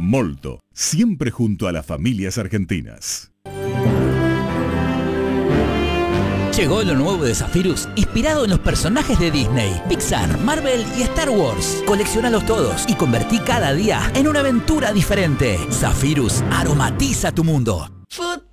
Molto, siempre junto a las familias argentinas. Llegó lo nuevo de Zephyrus, inspirado en los personajes de Disney, Pixar, Marvel y Star Wars. Coleccionalos todos y convertí cada día en una aventura diferente. Zephyrus aromatiza tu mundo.